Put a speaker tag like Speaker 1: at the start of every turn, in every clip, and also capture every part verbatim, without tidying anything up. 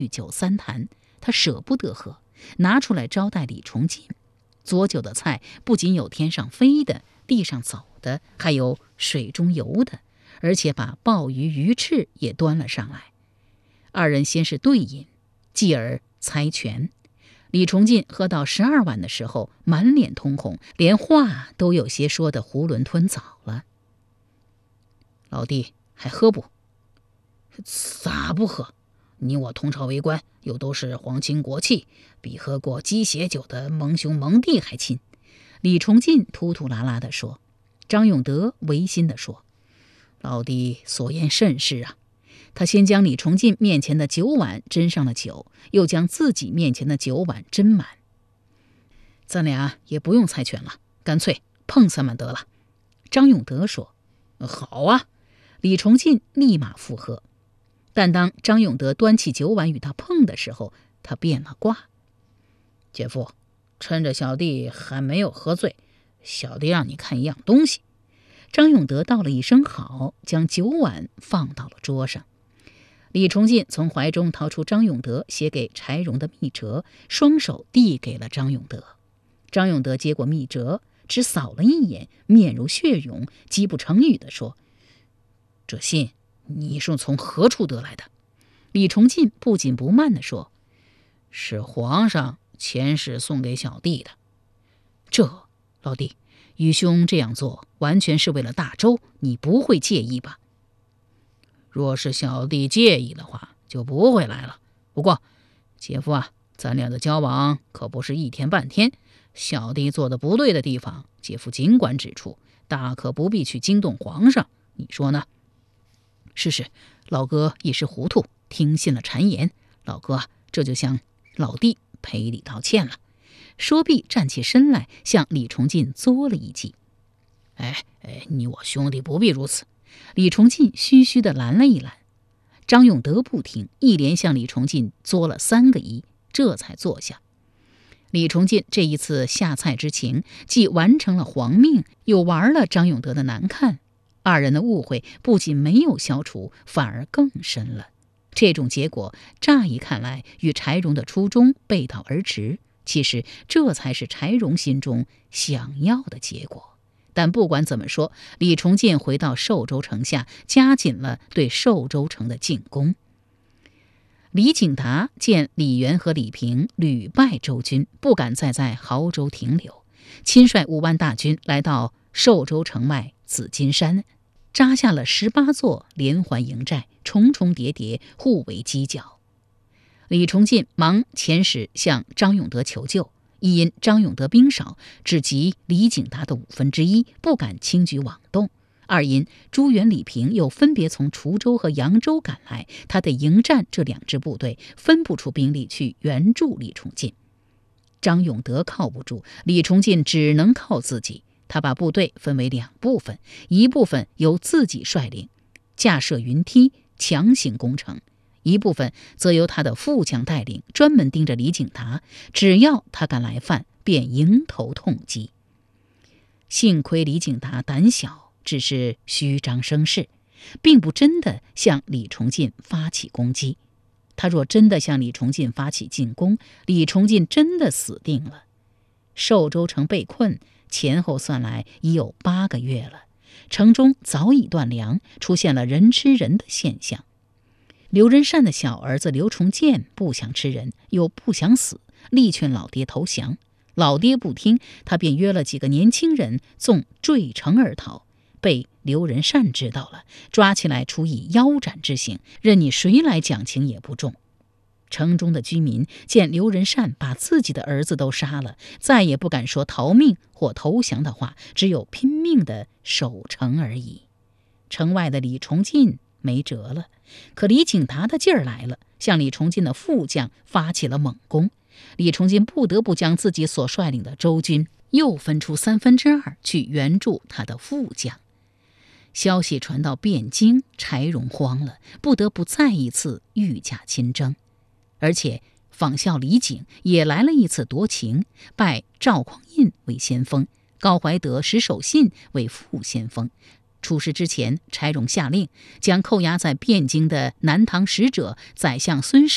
Speaker 1: 酒三坛，他舍不得喝，拿出来招待李崇进。佐酒的菜不仅有天上飞的、地上走的，还有水中游的，而且把鲍鱼、鱼翅也端了上来。二人先是对饮，继而猜拳。李崇进喝到十二碗的时候，满脸通红，连话都有些说得囫囵吞枣了。老弟，还喝不？
Speaker 2: 咋不喝？你我同朝为官，又都是皇亲国戚，比喝过鸡血酒的蒙兄蒙弟还亲。
Speaker 1: 李崇进突突拉拉地说。张永德违心地说：
Speaker 2: 老弟所言甚是啊。
Speaker 1: 他先将李崇进面前的酒碗斟上了酒，又将自己面前的酒碗斟满。咱俩也不用猜拳了，干脆碰三碗得了。张永德说：
Speaker 2: 好啊。
Speaker 1: 李崇进立马附和。但当张永德端起酒碗与他碰的时候，他变了卦。
Speaker 2: 姐夫，趁着小弟还没有喝醉，小弟让你看一样东西。
Speaker 1: 张永德道了一声好，将酒碗放到了桌上。李崇进从怀中掏出张永德写给柴荣的密折，双手递给了张永德。张永德接过密折，只扫了一眼，面如血涌，极不成语地说：
Speaker 2: 这信你是从何处得来的？
Speaker 1: 李崇进不紧不慢地说：
Speaker 2: 是皇上前世送给小弟的。
Speaker 1: 这，老弟，愚兄这样做完全是为了大周，你不会介意吧？
Speaker 2: 若是小弟介意的话，就不会来了。不过姐夫啊，咱俩的交往可不是一天半天，小弟做的不对的地方，姐夫尽管指出，大可不必去惊动皇上，你说呢？
Speaker 1: 是是，老哥一时糊涂，听信了谗言，老哥啊，这就向老弟赔礼道歉了。说毕，站起身来，向李崇进作了一记。
Speaker 2: 哎哎，你我兄弟不必如此。
Speaker 1: 李崇进虚虚地拦了一拦。张永德不听，一连向李崇进作了三个揖，这才坐下。李崇进这一次下菜之情，既完成了皇命，又玩了张永德的难看。二人的误会不仅没有消除，反而更深了。这种结果乍一看来与柴荣的初衷背道而驰，其实这才是柴荣心中想要的结果。但不管怎么说，李崇进回到寿州城下，加紧了对寿州城的进攻。李景达见李元和李平屡败周军，不敢再在亳州停留，亲率五万大军来到寿州城外紫金山，扎下了十八座连环营寨，重重叠叠，互为犄角。李崇进忙遣使向张永德求救，一因张永德兵少，只及李景达的五分之一，不敢轻举妄动；二因朱元、李平又分别从滁州和扬州赶来，他得迎战这两支部队，分不出兵力去援助李崇进。张永德靠不住，李崇进只能靠自己。他把部队分为两部分，一部分由自己率领，架设云梯强行攻城；一部分则由他的副将带领，专门盯着李景达，只要他敢来犯，便迎头痛击。幸亏李景达胆小，只是虚张声势，并不真的向李崇进发起攻击。他若真的向李崇进发起进攻，李崇进真的死定了。寿州城被困，前后算来已有八个月了，城中早已断粮，出现了人吃人的现象。刘仁善的小儿子刘崇建不想吃人，又不想死，力劝老爹投降。老爹不听，他便约了几个年轻人纵坠城而逃，被刘仁善知道了，抓起来处以腰斩之刑，任你谁来讲情也不中。城中的居民见刘仁善把自己的儿子都杀了，再也不敢说逃命或投降的话，只有拼命的守城而已。城外的李崇进没辙了，可李景达的劲儿来了，向李崇进的副将发起了猛攻。李崇进不得不将自己所率领的周军又分出三分之二去援助他的副将。消息传到汴京，柴荣慌了，不得不再一次御驾亲征。而且仿效李景也来了一次夺情，拜赵匡胤为先锋，高怀德、石守信为副先锋。出师之前，柴荣下令将扣押在汴京的南唐使者宰相孙胜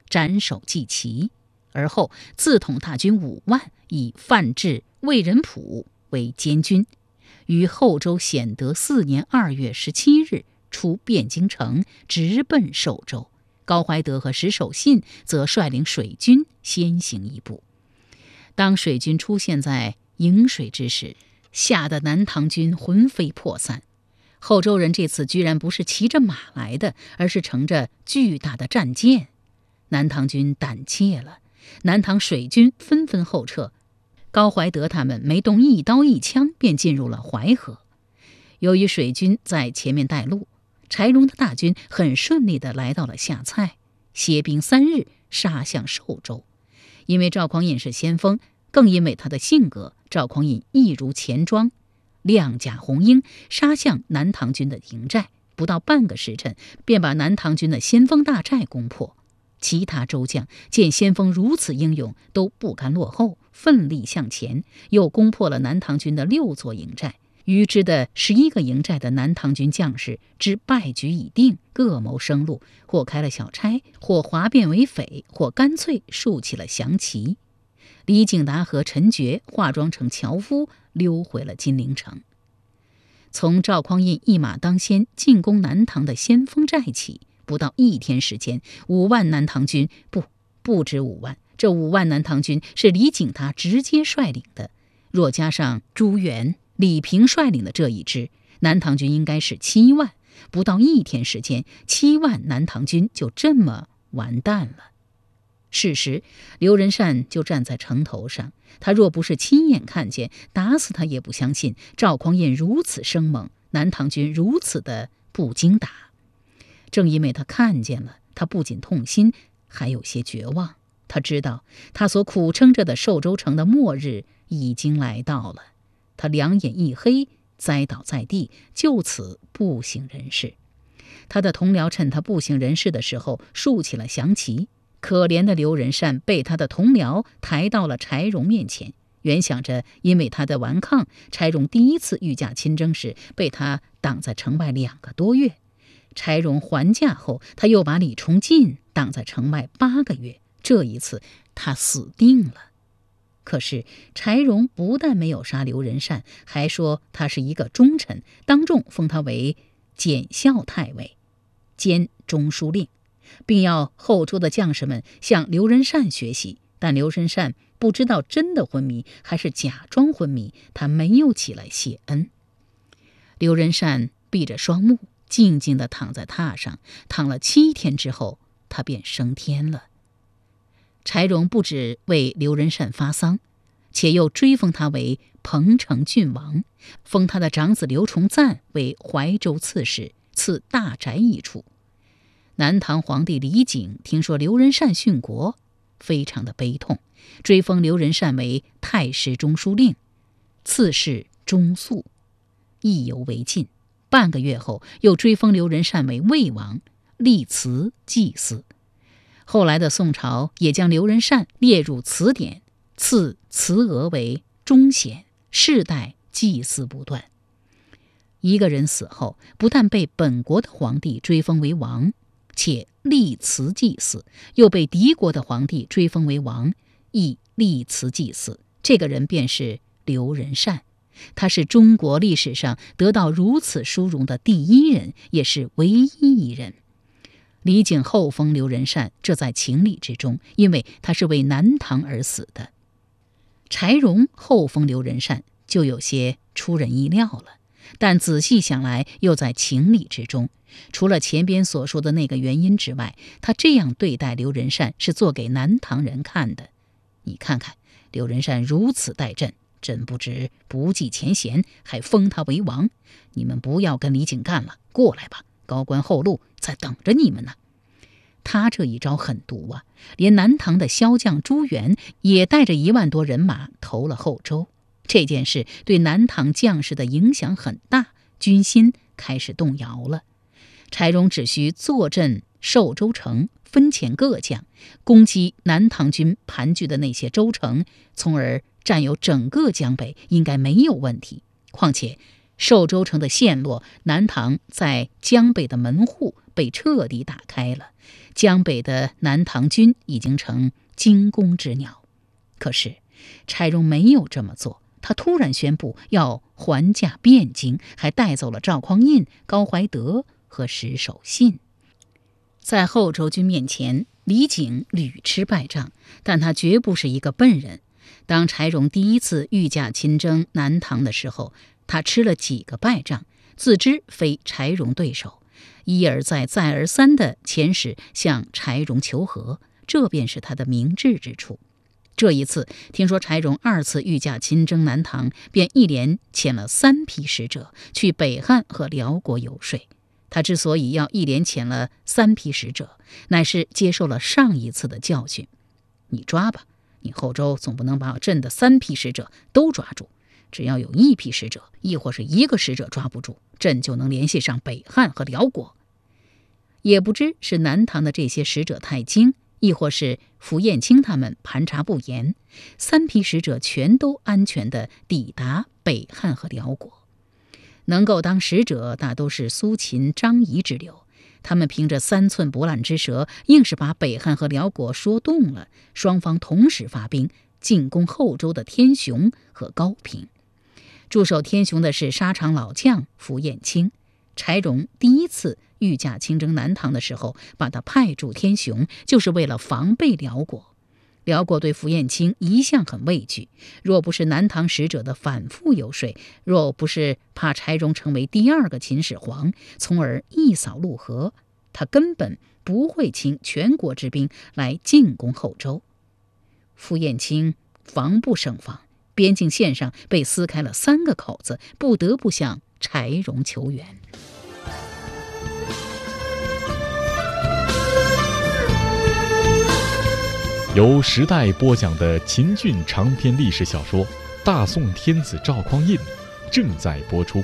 Speaker 1: 斩首祭旗，而后自统大军五万，以范质、魏仁溥为监军，于后周显德四年二月十七日出汴京城，直奔寿州。高怀德和石守信则率领水军先行一步。当水军出现在颍水之时，吓得南唐军魂飞魄散。后周人这次居然不是骑着马来的，而是乘着巨大的战舰。南唐军胆怯了，南唐水军纷纷后撤。高怀德他们没动一刀一枪，便进入了淮河。由于水军在前面带路，柴荣的大军很顺利地来到了下蔡，歇兵三日，杀向寿州。因为赵匡胤是先锋，更因为他的性格，赵匡胤一如钱庄，亮甲红缨，杀向南唐军的营寨，不到半个时辰，便把南唐军的先锋大寨攻破。其他州将见先锋如此英勇，都不甘落后，奋力向前，又攻破了南唐军的六座营寨。余之的十一个营寨的南唐军将士知败局已定，各谋生路，或开了小差，或哗变为匪，或干脆竖起了降旗。李景达和陈觉化妆成樵夫，溜回了金陵城。从赵匡胤一马当先进攻南唐的先锋寨起，不到一天时间，五万南唐军不不止五万，这五万南唐军是李景达直接率领的，若加上朱元、李平率领的这一支，南唐军应该是七万。不到一天时间，七万南唐军就这么完蛋了。事实，刘仁善就站在城头上，他若不是亲眼看见，打死他也不相信赵匡胤如此生猛，南唐军如此的不经打。正因为他看见了，他不仅痛心，还有些绝望。他知道他所苦撑着的寿州城的末日已经来到了。他两眼一黑，栽倒在地，就此不省人事。他的同僚趁他不省人事的时候竖起了降旗。可怜的刘仁善被他的同僚抬到了柴荣面前，原想着因为他的顽抗，柴荣第一次御驾亲征时被他挡在城外两个多月。柴荣还驾后，他又把李崇进挡在城外八个月，这一次他死定了。可是柴荣不但没有杀刘仁善，还说他是一个忠臣，当众封他为检校太尉，兼中书令，并要后周的将士们向刘仁善学习。但刘仁善不知道真的昏迷还是假装昏迷，他没有起来谢恩。刘仁善闭着双目，静静地躺在榻上，躺了七天之后，他便升天了。柴荣不止为刘仁善发丧，且又追封他为彭城郡王，封他的长子刘崇赞为怀州刺史，赐大宅一处。南唐皇帝李璟听说刘仁善殉国，非常的悲痛，追封刘仁善为太师中书令，赐谥中肃，意犹未尽。半个月后，又追封刘仁善为魏王，立祠祭祀。后来的宋朝也将刘仁善列入词典，赐慈娥为忠显，世代祭祀不断。一个人死后，不但被本国的皇帝追封为王，且立祠祭祀，又被敌国的皇帝追封为王，亦立祠祭祀。这个人便是刘仁善，他是中国历史上得到如此殊荣的第一人，也是唯一一人。李璟后封刘仁善，这在情理之中，因为他是为南唐而死的。柴荣后封刘仁善，就有些出人意料了，但仔细想来，又在情理之中。除了前边所说的那个原因之外，他这样对待刘仁善是做给南唐人看的。你看看，刘仁善如此待朕，朕不知不计前嫌，还封他为王。你们不要跟李璟干了，过来吧，高官厚禄在等着你们呢。他这一招狠毒啊，连南唐的骁将朱元也带着一万多人马投了后周。这件事对南唐将士的影响很大，军心开始动摇了。柴荣只需坐镇寿州城，分遣各将攻击南唐军盘踞的那些州城，从而占有整个江北，应该没有问题。况且寿州城的陷落，南唐在江北的门户被彻底打开了， 江北的南唐军已经成惊弓之鸟。可是柴荣没有这么做，他突然宣布要还价汴京，还带走了赵匡胤、高怀德和石守信。在后周军面前，李景屡吃败仗，但他绝不是一个笨人。当柴荣第一次御驾亲征南唐的时候，他吃了几个败仗，自知非柴荣对手，一而再再而三地遣使向柴荣求和，这便是他的明智之处。这一次听说柴荣二次御驾亲征南唐，便一连遣了三批使者去北汉和辽国游说。他之所以要一连遣了三批使者，乃是接受了上一次的教训。你抓吧，你后周总不能把朕的三批使者都抓住，只要有一批使者，亦或是一个使者抓不住，朕就能联系上北汉和辽国。也不知是南唐的这些使者太精，亦或是符彦卿他们盘查不严，三批使者全都安全地抵达北汉和辽国。能够当使者大都是苏秦、张仪之流，他们凭着三寸不烂之舌，硬是把北汉和辽国说动了，双方同时发兵进攻后周的天雄和高平。驻守天雄的是沙场老将符彦卿。柴荣第一次御驾亲征南唐的时候，把他派驻天雄，就是为了防备辽国。辽国对符彦卿一向很畏惧，若不是南唐使者的反复游说，若不是怕柴荣成为第二个秦始皇，从而一扫陆河，他根本不会倾全国之兵来进攻后周。符彦卿防不胜防，边境线上被撕开了三个口子，不得不向柴荣求援。
Speaker 3: 由时代播讲的秦俊长篇历史小说《大宋天子赵匡胤》正在播出。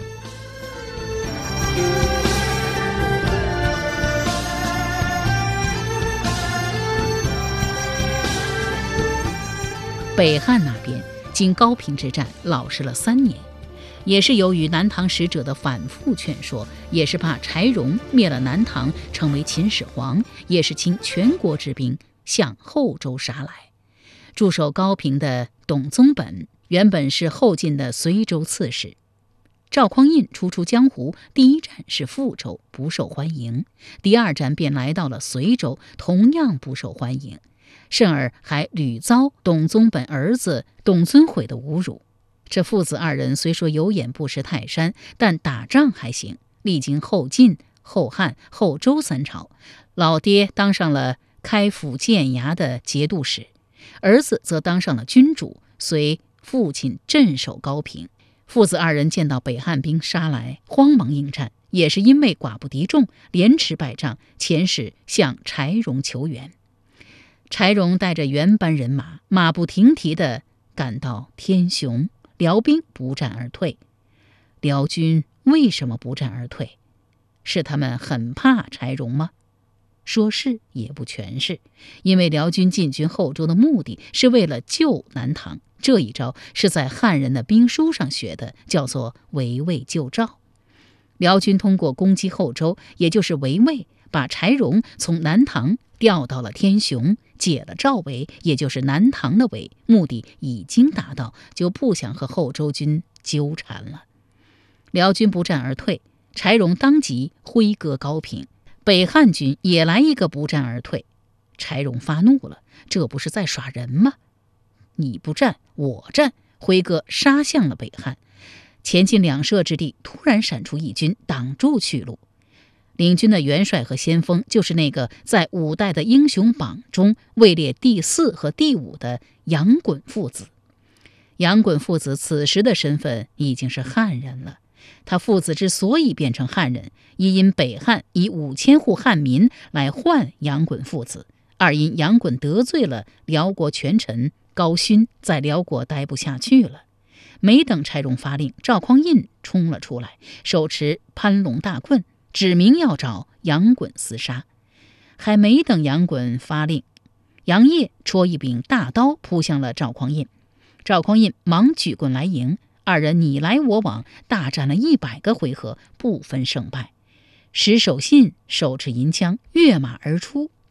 Speaker 1: 北汉那边经高平之战老实了三年，也是由于南唐使者的反复劝说，也是怕柴荣灭了南唐成为秦始皇，也是倾全国之兵向后周杀来。驻守高平的董宗本原本是后晋的随州刺史。赵匡胤初出江湖，第一站是富州，不受欢迎；第二站便来到了随州，同样不受欢迎，甚而还屡遭董宗本儿子董遵毁的侮辱。这父子二人虽说有眼不识泰山，但打仗还行。历经后晋、后汉、后周三朝，老爹当上了开府建衙的节度使，儿子则当上了君主，随父亲镇守高平。父子二人见到北汉兵杀来，慌忙应战，也是因为寡不敌众，连吃败仗，遣使向柴荣求援。柴荣带着原班人马，马不停蹄地赶到天雄，辽兵不战而退。辽军为什么不战而退？是他们很怕柴荣吗？说是也不全是，因为辽军进军后周的目的是为了救南唐，这一招是在汉人的兵书上学的，叫做围魏救赵。辽军通过攻击后周，也就是围魏，把柴荣从南唐调到了天雄，解了赵围，也就是南唐的围，目的已经达到，就不想和后周军纠缠了。辽军不战而退，柴荣当即挥戈高平，北汉军也来一个不战而退。柴荣发怒了，这不是在耍人吗？你不战我战，挥戈杀向了北汉。前进两射之地，突然闪出一军，挡住去路。领军的元帅和先锋就是那个在五代的英雄榜中位列第四和第五的杨衮父子。杨衮父子此时的身份已经是汉人了。他父子之所以变成汉人，一因北汉以五千户汉民来换杨衮父子，二因杨衮得罪了辽国权臣高勋，在辽国待不下去了。没等柴荣发令，赵匡胤冲了出来，手持攀龙大棍，指明要找杨衮厮杀。还没等杨衮发令，杨业戳一柄大刀扑向了赵匡胤。赵匡胤忙举棍来迎，二人你来我往，大战了一百个回合，不分胜败。石守信手持银枪跃马而出，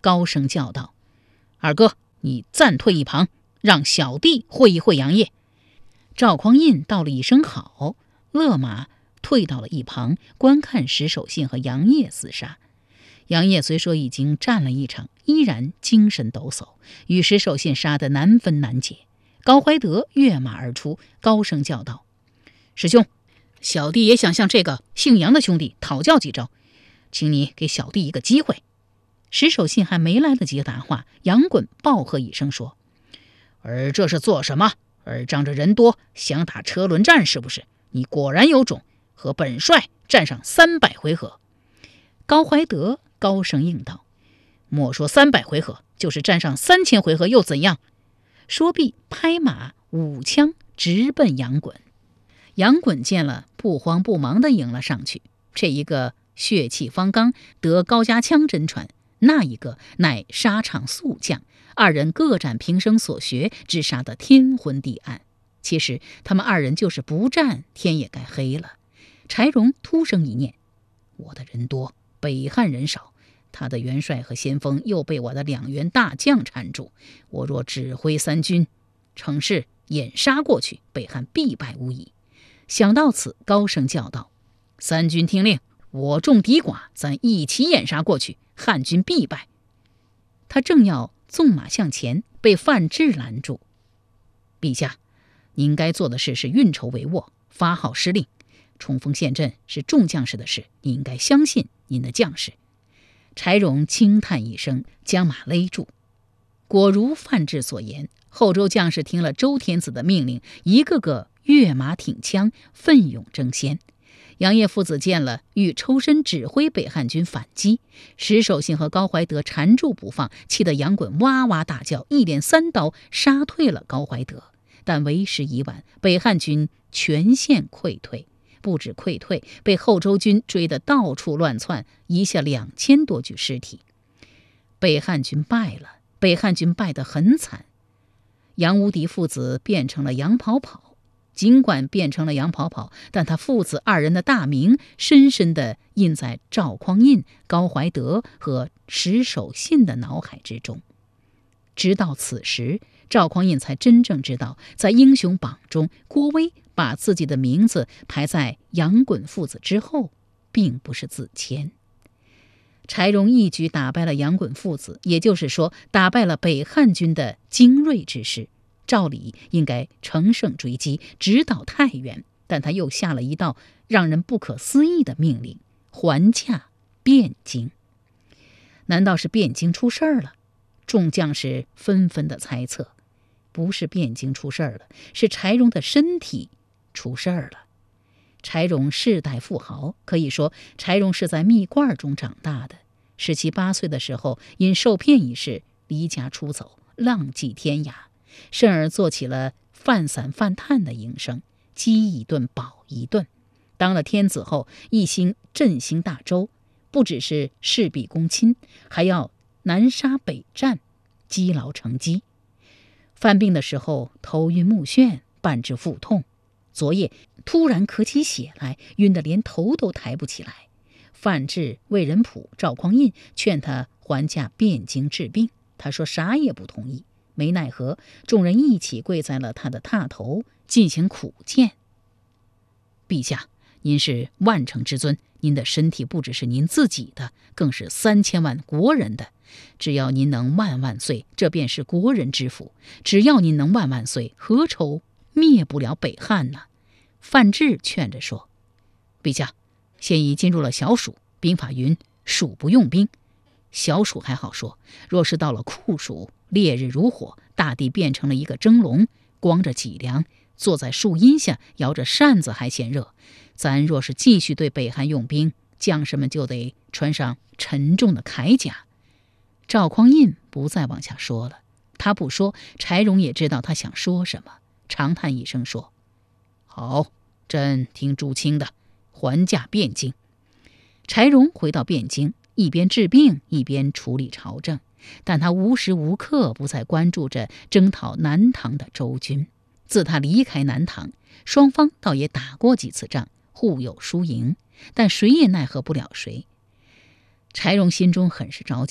Speaker 1: 高声叫道：“二哥，你暂退一旁，让小弟会一会杨业。”赵匡胤道了一声好，勒马退到了一旁，观看石守信和杨业厮杀。杨业虽说已经战了一场，依然精神抖擞，与石守信杀得难分难解。高怀德跃马而出，高声叫道：“师兄，小弟也想向这个姓杨的兄弟讨教几招，请你给小弟一个机会。”石守信还没来得及答话，杨衮暴喝一声说：“而这是做什么？而仗着人多想打车轮战是不是？你果然有种，和本帅战上三百回合。”高怀德高声应道：“莫说三百回合，就是战上三千回合又怎样？”说毕，拍马舞枪直奔杨衮。杨衮见了，不慌不忙地迎了上去。这一个血气方刚，得高家枪真传；那一个乃沙场速将，二人各展平生所学，只杀得天昏地暗。其实他们二人就是不战，天也该黑了。柴荣突生一念：我的人多，北汉人少，他的元帅和先锋又被我的两员大将缠住，我若指挥三军，乘势掩杀过去，北汉必败无疑。想到此，高声叫道：“三军听令，我众敌寡，咱一起掩杀过去，汉军必败。”他正要纵马向前，被范质拦住：“陛下，您该做的事是运筹帷幄，发号施令。冲锋陷阵是众将士的事，你应该相信您的将士。”柴荣轻叹一声，将马勒住。果如范质所言，后周将士听了周天子的命令，一个个跃马挺枪，奋勇争先。杨业父子见了，欲抽身指挥北汉军反击。石守信和高怀德缠住不放，气得杨衮哇哇大叫，一连三刀杀退了高怀德。但为时已晚，北汉军全线溃退。不止溃退，被后周军追得到处乱窜，遗下两千多具尸体。北汉军败了，北汉军败得很惨。杨无敌父子变成了杨跑跑，尽管变成了杨跑跑，但他父子二人的大名深深地印在赵匡胤、高怀德和石守信的脑海之中。直到此时，赵匡胤才真正知道，在英雄榜中，郭威把自己的名字排在杨衮父子之后，并不是自谦。柴荣一举打败了杨衮父子，也就是说，打败了北汉军的精锐之师。照理应该乘胜追击，直捣太原，但他又下了一道让人不可思议的命令：还驾汴京。难道是汴京出事儿了？众将士纷纷的猜测，不是汴京出事儿了，是柴荣的身体出事儿了。柴荣世代富豪，可以说柴荣是在蜜罐中长大的。十七八岁的时候，因受骗一事离家出走，浪迹天涯，甚而做起了贩散贩炭的营生，饥一顿饱一顿。当了天子后，一心振兴大周，不只是事必躬亲，还要南沙北战，积劳成疾。犯病的时候头晕目眩，半肢腹痛，昨夜突然咳起血来，晕得连头都抬不起来。范质、魏仁溥、赵匡胤劝他还驾汴京治病，他说啥也不同意。没奈何，众人一起跪在了他的榻头，进行苦谏：“陛下，您是万乘之尊，您的身体不只是您自己的，更是三千万国人的。只要您能万万岁，这便是国人之福。只要您能万万岁，何愁灭不了北汉呢？”范质劝着说：“陛下，现已进入了小暑，兵法云暑不用兵。小暑还好说，若是到了酷暑，烈日如火，大地变成了一个蒸笼，光着脊梁，坐在树荫下摇着扇子还嫌热。咱若是继续对北汉用兵，将士们就得穿上沉重的铠甲。”赵匡胤不再往下说了，他不说，柴荣也知道他想说什么，长叹一声说：“好，朕听朱清的，还驾汴京。”柴荣回到汴京，一边治病一边处理朝政，但他无时无刻不在关注着征讨南唐的周军。自他离开南唐，双方倒也打过几次仗，互有输赢，但谁也奈何不了谁。柴荣心中很是着急，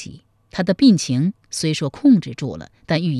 Speaker 1: 他的病情虽说控制住了，但愈